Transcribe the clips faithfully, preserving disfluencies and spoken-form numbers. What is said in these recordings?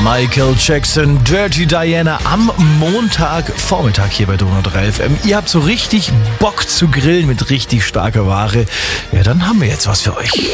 Michael Jackson, Dirty Diana am Montagvormittag hier bei Donau drei F M. Ihr habt so richtig Bock zu grillen mit richtig starker Ware. Ja, dann haben wir jetzt was für euch.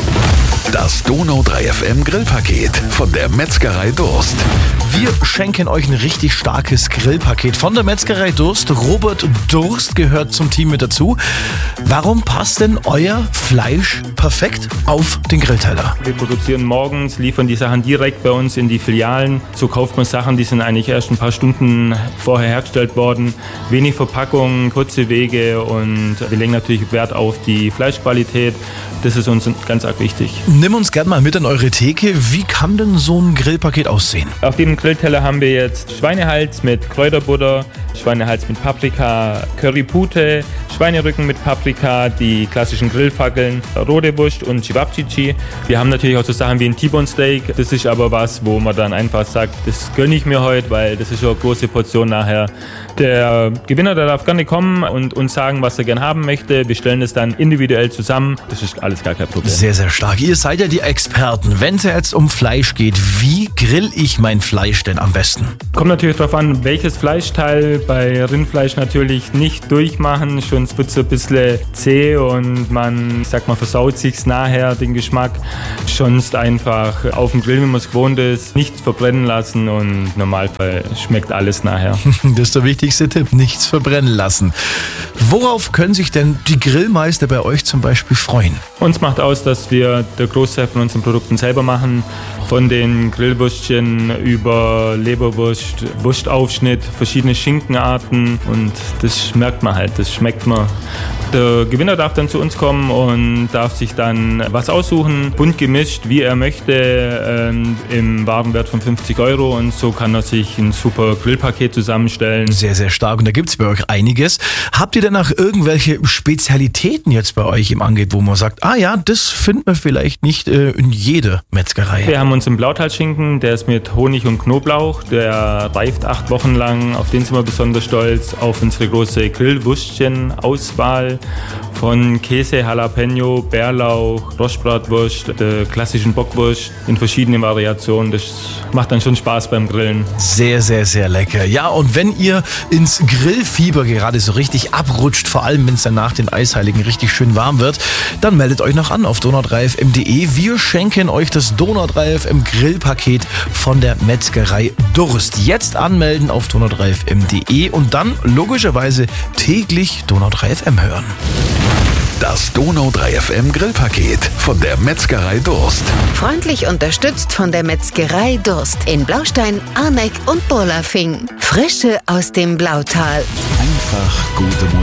Das Donau drei F M Grillpaket von der Metzgerei Durst. Wir schenken euch ein richtig starkes Grillpaket von der Metzgerei Durst. Robert Durst gehört zum Team mit dazu. Warum passt denn euer Fleisch perfekt auf den Grillteller? Wir produzieren morgens, liefern die Sachen direkt bei uns in die Filialen. So kauft man Sachen, die sind eigentlich erst ein paar Stunden vorher hergestellt worden. Wenig Verpackung, kurze Wege und wir legen natürlich Wert auf die Fleischqualität. Das ist uns ganz arg wichtig. Nimm uns gerne mal mit an eure Theke. Wie kann denn so ein Grillpaket aussehen? Auf dem Grillteller haben wir jetzt Schweinehals mit Kräuterbutter, Schweinehals mit Paprika, Currypute, Schweinerücken mit Paprika, die klassischen Grillfackeln, rote Wurst und Cevapcici. Wir haben natürlich auch so Sachen wie ein T-Bone Steak. Das ist aber was, wo man dann einfach sagt, das gönne ich mir heute, weil das ist schon eine große Portion nachher. Der Gewinner, der darf gerne kommen und uns sagen, was er gerne haben möchte. Wir stellen es dann individuell zusammen. Das ist alles gar kein Problem. Sehr, sehr stark. Ihr seid ja die Experten. Wenn es jetzt um Fleisch geht, wie grill ich mein Fleisch denn am besten? Kommt natürlich darauf an, welches Fleischteil. Bei Rindfleisch natürlich nicht durchmachen, sonst wird es ein bisschen zäh und man, ich sag mal, versaut sich nachher den Geschmack. Sonst einfach auf dem Grill, wie man es gewohnt ist, nichts verbrennen lassen und im Normalfall schmeckt alles nachher. Das ist der wichtigste Tipp, nichts verbrennen lassen. Worauf können sich denn die Grillmeister bei euch zum Beispiel freuen? Uns macht aus, dass wir der Großteil von unseren Produkten selber machen. Von den Grillwürstchen über Leberwurst, Wurstaufschnitt, verschiedene Schinkenarten und das merkt man halt, das schmeckt man. Der Gewinner darf dann zu uns kommen und darf sich dann was aussuchen, bunt gemischt, wie er möchte, äh, im Warenwert von fünfzig Euro und so kann er sich ein super Grillpaket zusammenstellen. Sehr, sehr stark und da gibt es bei euch einiges. Habt ihr denn auch irgendwelche Spezialitäten jetzt bei euch im Angebot, wo man sagt, ah ja, das findet man vielleicht nicht äh, in jeder Metzgerei? Wir haben unseren Blautalschinken, der ist mit Honig und Knoblauch, der reift acht Wochen lang, auf den sind wir besonders stolz, auf unsere große Grillwürstchen-Auswahl. Von Käse, Jalapeno, Bärlauch, Rostbratwurst, der klassischen Bockwurst in verschiedenen Variationen. Das macht dann schon Spaß beim Grillen. Sehr, sehr, sehr lecker. Ja, und wenn ihr ins Grillfieber gerade so richtig abrutscht, vor allem wenn es dann nach den Eisheiligen richtig schön warm wird, dann meldet euch noch an auf donau drei f m punkt de. Wir schenken euch das Donau drei F M Grillpaket von der Metzgerei Durst. Jetzt anmelden auf donau drei f m punkt de und dann logischerweise täglich Donau drei F M hören. Das Donau drei F M Grillpaket von der Metzgerei Durst. Freundlich unterstützt von der Metzgerei Durst in Blaustein, Arneck und Burlafing. Frische aus dem Blautal. Einfach gute Musik.